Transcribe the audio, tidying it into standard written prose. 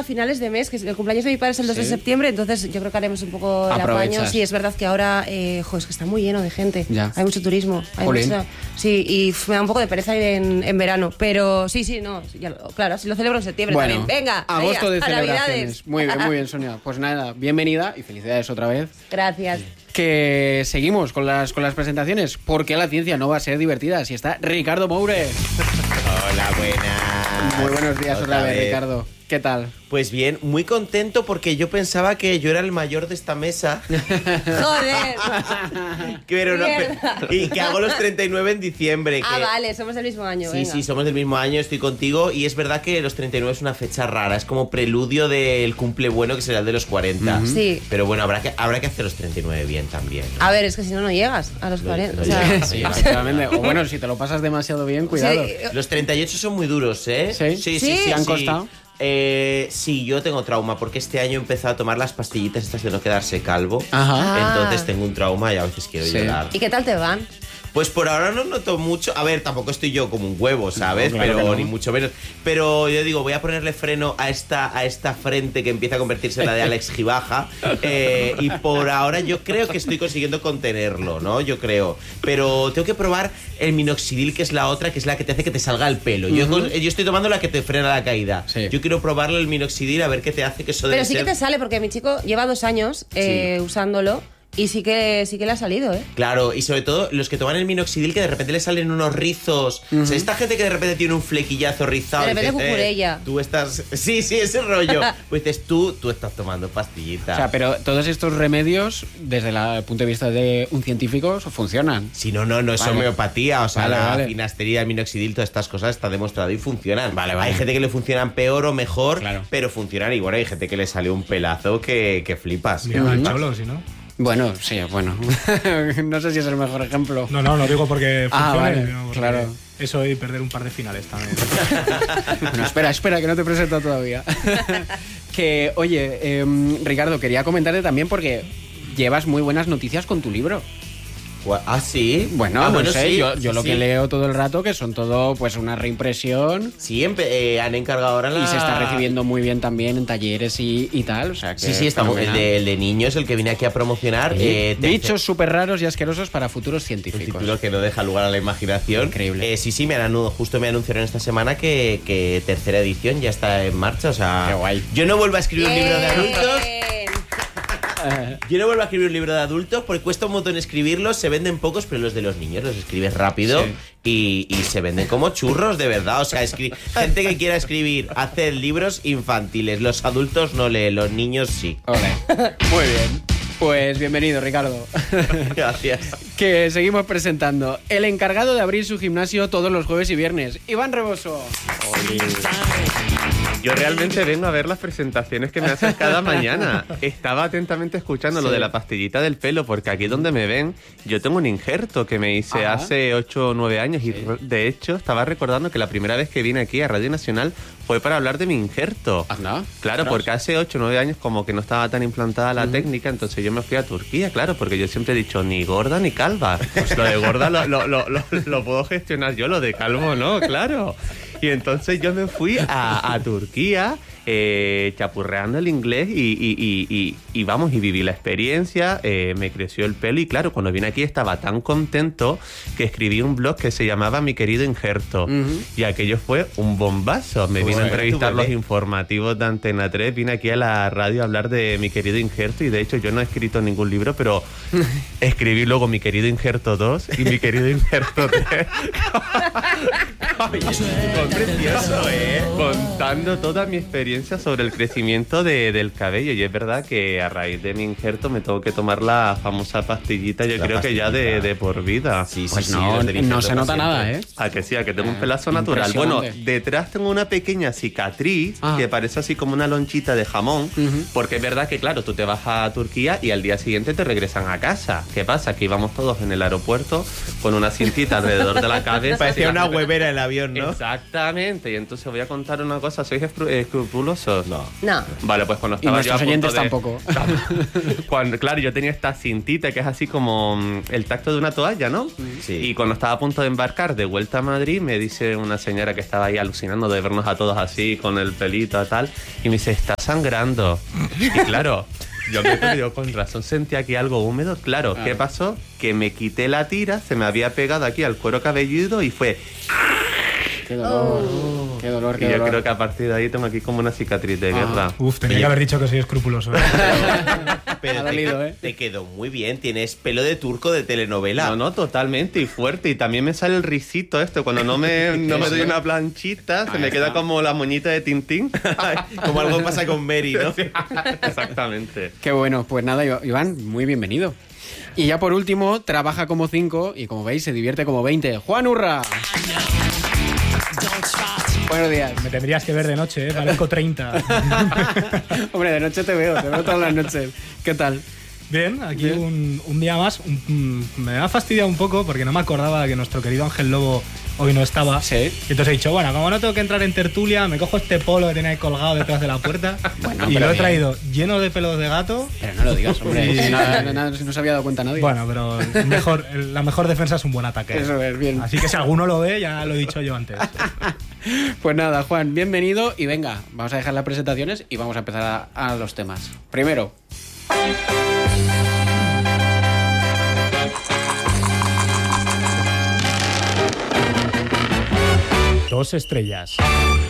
finales de mes, que el cumpleaños de mi padre es el 2 de septiembre, entonces yo creo que haremos un poco el apaño. Sí, es verdad que ahora, es que está muy lleno de gente. Ya. Hay mucho turismo. Sí, y me da un poco de pereza ir en verano. Pero sí, no. Claro, así lo celebro en septiembre también. Venga, agosto de celebraciones. Navidades. Muy bien, Sonia. Pues nada, bienvenida y felicidades otra vez. Gracias. Que seguimos con las presentaciones, porque la ciencia no va a ser divertida si está Ricardo Moure. Hola, buenas. Muy buenos días otra vez, Ricardo. ¿Qué tal? Pues bien, muy contento porque yo pensaba que yo era el mayor de esta mesa. ¡Joder! Y que hago los 39 en diciembre. Vale, somos del mismo año. Sí, venga. sí, somos del mismo año, estoy contigo. Y es verdad que los 39 es una fecha rara, es como preludio del cumple bueno que será el de los 40. Sí. Pero bueno, habrá que hacer los 39 bien también, ¿no? A ver, es que si no llegas a los 40. Sí, efectivamente. O bueno, si te lo pasas demasiado bien, cuidado. Sí. Los 38 son muy duros, ¿eh? Sí. Sí. ¿Te han costado? Sí, yo tengo trauma porque este año he empezado a tomar las pastillitas estas de no quedarse calvo. Ajá. Entonces tengo un trauma y a veces quiero llorar. ¿Y qué tal te van? Pues por ahora no noto mucho. A ver, tampoco estoy yo como un huevo, ¿sabes? No, claro pero que no. ni mucho menos. Pero yo digo, voy a ponerle freno a esta frente que empieza a convertirse en la de Alex Gibaja. Y por ahora yo creo que estoy consiguiendo contenerlo, ¿no? Yo creo. Pero tengo que probar el minoxidil, que es la otra, que es la que te hace que te salga el pelo. Yo estoy tomando la que te frena la caída. Sí. Yo quiero probarle el minoxidil a ver qué te hace, que eso Pero debe sí ser... que te sale, porque mi chico lleva 2 años usándolo. Y sí que le ha salido, ¿eh? Claro, y sobre todo los que toman el minoxidil que de repente le salen unos rizos. O sea, esta gente que de repente tiene un flequillazo rizado. De repente dices, cucurella. tú estás... Sí, ese rollo. Pues dices, tú estás tomando pastillitas. O sea, pero todos estos remedios, desde el punto de vista de un científico, funcionan. Si no es Vale. homeopatía. O sea, Vale. la finastería, el minoxidil, todas estas cosas está demostrado y funcionan. Vale. Hay gente que le funcionan peor o mejor, Claro. pero funcionan. Y bueno, hay gente que le sale un pelazo que flipas. Mira, el cholo, si no. Bueno, sí, bueno. No sé si es el mejor ejemplo. No digo porque funcione, vale, sino porque claro. eso y perder un par de finales también. Bueno, espera, que no te presento todavía. Que, oye, Ricardo, quería comentarte también porque llevas muy buenas noticias con tu libro. Ah, sí. Bueno, no sé, sí, yo lo sí. que leo todo el rato, que son todo pues una reimpresión. Sí, han encargado ahora Y se está recibiendo muy bien también en talleres y tal. O sea que Sí, estamos. El fenomenal. de niños, el que vine aquí a promocionar. Bichos súper raros y asquerosos para futuros Un científicos. título que no deja lugar a la imaginación. Increíble. Sí, justo me anunciaron esta semana que tercera edición ya está en marcha. O sea, Qué guay. yo no vuelvo a escribir un libro de adultos. Bien. Yo no vuelvo a escribir un libro de adultos porque cuesta un montón escribirlos, se venden pocos, pero los de los niños los escribes rápido y se venden como churros, de verdad. O sea, gente que quiera escribir, hacer libros infantiles. Los adultos no leen, los niños sí. Ole. Muy bien. Pues bienvenido, Ricardo. Gracias. Que seguimos presentando. El encargado de abrir su gimnasio todos los jueves y viernes, Iván Reboso. Yo realmente vengo a ver las presentaciones que me haces cada mañana. Estaba atentamente escuchando lo de la pastillita del pelo, porque aquí donde me ven, yo tengo un injerto que me hice hace 8 o 9 años y de hecho estaba recordando que la primera vez que vine aquí a Radio Nacional fue para hablar de mi injerto. Anda. Claro, porque hace 8 o 9 años como que no estaba tan implantada la técnica, entonces yo me fui a Turquía, claro, porque yo siempre he dicho ni gorda ni calva. Pues lo de gorda lo puedo gestionar yo, lo de calvo no, claro. Y entonces yo me fui a Turquía chapurreando el inglés y vamos, y viví la experiencia, me creció el pelo y claro, cuando vine aquí estaba tan contento que escribí un blog que se llamaba Mi Querido Injerto y aquello fue un bombazo. Me vine a entrevistar los informativos de Antena 3, vine aquí a la radio a hablar de Mi Querido Injerto y de hecho yo no he escrito ningún libro, pero escribí luego Mi Querido Injerto 2 y Mi Querido Injerto 3. Precioso, Contando toda mi experiencia sobre el crecimiento del cabello. Y es verdad que a raíz de mi injerto me tengo que tomar la famosa pastillita, yo creo que ya de por vida. Sí, Pues no se nota nada, ¿eh? A que sí, a que tengo un pelazo natural. Bueno, detrás tengo una pequeña cicatriz que parece así como una lonchita de jamón, porque es verdad que, claro, tú te vas a Turquía y al día siguiente te regresan a casa. ¿Qué pasa? Que íbamos todos en el aeropuerto con una cintita alrededor de la cabeza. Parecía una huevera el avión, ¿no? Exactamente. Y entonces voy a contar una cosa. Sois escrupulosos escrupulosos? No. No. Vale, pues cuando Y estaba yo a nuestros punto oyentes de... tampoco. Cuando, claro, yo tenía esta cintita que es así como el tacto de una toalla, ¿no? Sí. Y cuando estaba a punto de embarcar de vuelta a Madrid, me dice una señora que estaba ahí alucinando de vernos a todos así, con el pelito y tal, y me dice, está sangrando. Y claro, yo me digo, con razón sentí aquí algo húmedo. Claro, ¿qué pasó? Que me quité la tira, se me había pegado aquí al cuero cabelludo y fue... Qué dolor, qué dolor, Y qué yo dolor. creo que a partir de ahí tengo aquí como una cicatriz de guerra. Uf, tenía que haber dicho que soy escrupuloso. Pero Ha dolido, te quedó muy bien. Tienes pelo de turco de telenovela. No, totalmente y fuerte. Y también me sale el risito esto. Cuando no me doy una planchita, se me queda como la moñita de Tintín. Como algo pasa con Mary, ¿no? Exactamente. Qué bueno, pues nada, Iván, muy bienvenido. Y ya por último, trabaja como 5 y como veis, se divierte como 20. ¡Juan Urra! Buenos días. Me tendrías que ver de noche, parezco 30. Hombre, de noche te veo todas las noches. ¿Qué tal? Bien, aquí un día más. Me ha fastidiado un poco porque no me acordaba de que nuestro querido Ángel Lobo hoy no estaba. Sí. Y entonces he dicho, bueno, como no tengo que entrar en tertulia, me cojo este polo que tenía ahí colgado detrás de la puerta Bueno, y pero lo he bien. traído lleno de pelos de gato. Pero no lo digas, hombre. Sí. Si no se había dado cuenta nadie. Bueno, pero la mejor defensa es un buen ataque. Eso es, bien. Así que si alguno lo ve, ya lo he dicho yo antes. Pues nada, Juan, bienvenido y venga, vamos a dejar las presentaciones y vamos a empezar a los temas. Primero, Dos estrellas.